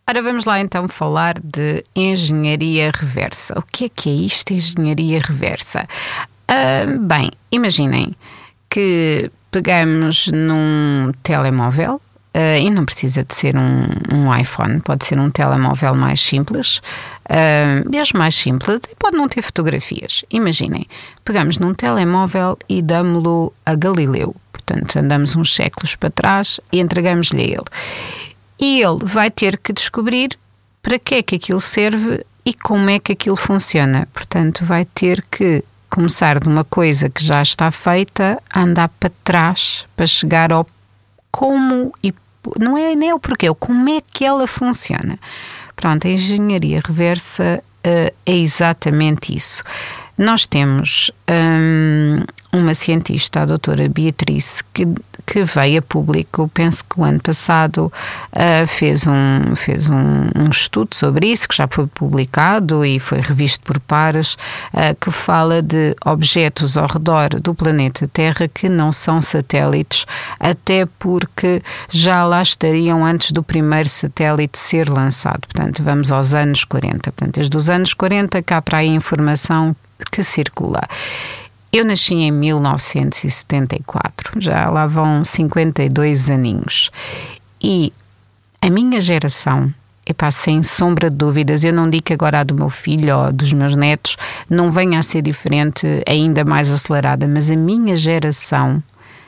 Ora, vamos lá então falar de engenharia reversa. O que é isto, engenharia reversa? Bem, imaginem que pegamos num telemóvel, e não precisa de ser um iPhone, pode ser um telemóvel mais simples, mesmo mais simples, pode não ter fotografias. Imaginem, pegamos num telemóvel e damos-lo a Galileu, portanto andamos uns séculos para trás e entregamos-lhe a ele. E ele vai ter que descobrir para que é que aquilo serve e como é que aquilo funciona. Portanto, vai ter que começar de uma coisa que já está feita a andar para trás para chegar ao como e não é nem o porquê, como é que ela funciona. Pronto, a engenharia reversa é exatamente isso. Nós temos uma cientista, a doutora Beatriz, que veio a público, penso que o ano passado fez um estudo sobre isso, que já foi publicado e foi revisto por pares, que fala de objetos ao redor do planeta Terra que não são satélites, até porque já lá estariam antes do primeiro satélite ser lançado. Portanto, vamos aos anos 40. Portanto, desde os anos 40 cá para aí a informação que circula. Eu nasci em 1974, já lá vão 52 aninhos. E a minha geração, sem sombra de dúvidas, eu não digo que agora a do meu filho ou dos meus netos não venha a ser diferente, ainda mais acelerada, mas a minha geração,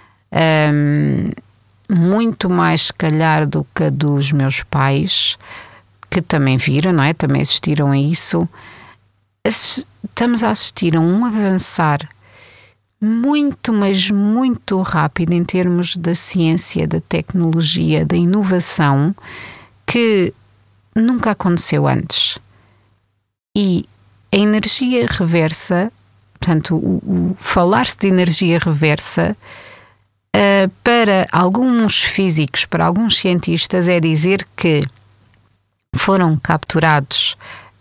muito mais se calhar do que a dos meus pais, que também viram, não é? Também assistiram a isso. Estamos a assistir a um avançar muito, mas muito rápido em termos da ciência, da tecnologia, da inovação, que nunca aconteceu antes. E a energia reversa, portanto, o falar-se de energia reversa, para alguns físicos, para alguns cientistas, é dizer que foram capturados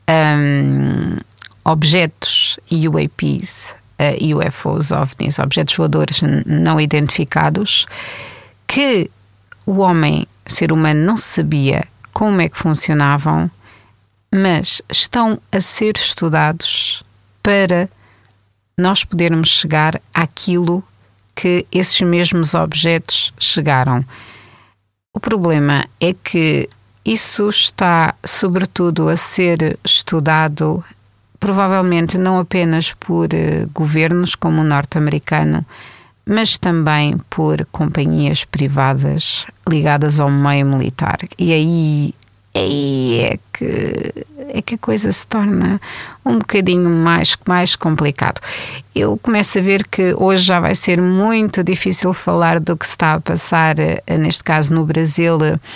objetos UAPs, UFOs, OVNIs, objetos voadores não identificados, que o ser humano não sabia como é que funcionavam, mas estão a ser estudados para nós podermos chegar àquilo que esses mesmos objetos chegaram. O problema é que isso está, sobretudo, a ser estudado provavelmente não apenas por governos como o norte-americano, mas também por companhias privadas ligadas ao meio militar. E aí é que a coisa se torna um bocadinho mais complicado. Eu começo a ver que hoje já vai ser muito difícil falar do que se está a passar, neste caso no Brasil,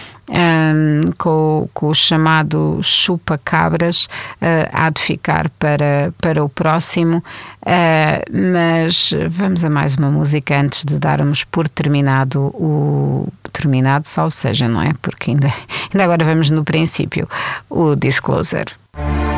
com o chamado chupa-cabras. Há de ficar para o próximo, mas vamos a mais uma música antes de darmos por terminado, salvo seja, não é? Porque ainda agora vamos no princípio, o Disclosure.